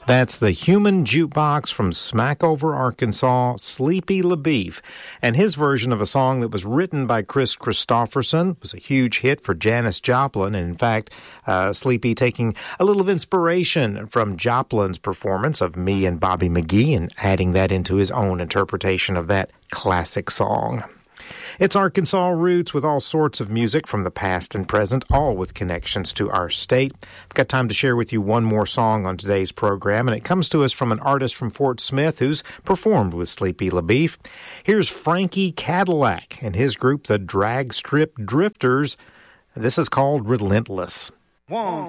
That's the Human Jukebox from Smackover, Arkansas, Sleepy LaBeef, and his version of a song that was written by Chris Christopherson. It was a huge hit for Janis Joplin, and in fact, Sleepy taking a little of inspiration from Joplin's performance of Me and Bobby McGee and adding that into his own interpretation of that classic song. It's Arkansas Roots with all sorts of music from the past and present, all with connections to our state. I've got time to share with you one more song on today's program, and it comes to us from an artist from Fort Smith who's performed with Sleepy LaBeef. Here's Frankie Cadillac and his group, the Drag Strip Drifters. This is called Relentless. 1,